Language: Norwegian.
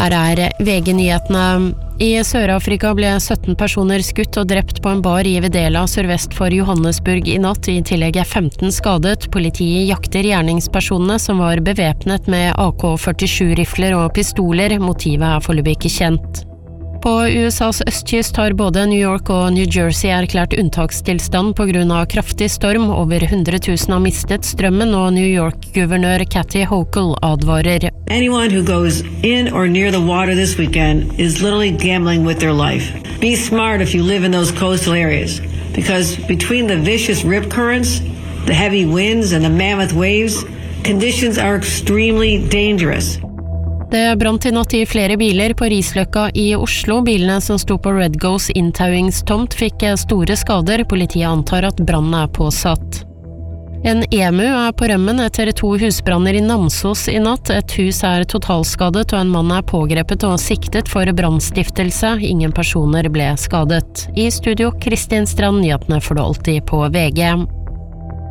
Her VG-nyhetene. I Sør-Afrika ble 17 personer skutt og drept på en bar i Videla sørvest for Johannesburg i natt. I tillegg 15 skadet. Politiet jakter gjerningspersonene som var bevæpnet med AK-47-rifler og pistoler. Motivet foreløpig ikke kjent. På USAs østkyst har både New York og New Jersey erklært unntakstilstand på grunn av kraftig storm. Over 100 000 har mistet strømmen, og New York-guvernør Kathy Hochul advarer. Anyone who goes in or near the water this weekend is literally gambling with their life. Be smart if you live in those coastal areas, because between the vicious rip currents, the heavy winds and the mammoth waves, conditions are extremely dangerous. Det brant i natt i flere biler på Risløkka i Oslo. Bilene som sto på Red Ghost inntauingstomt fikk store skader. Politiet antar at brannen påsatt. En emu på rømmen etter 2 husbranner i Namsos i natt. Et hus totalskadet, og en mann pågrepet og siktet for brannstiftelse. Ingen personer ble skadet. I studio Kristin Strand, nyhetene får du alltid på VG.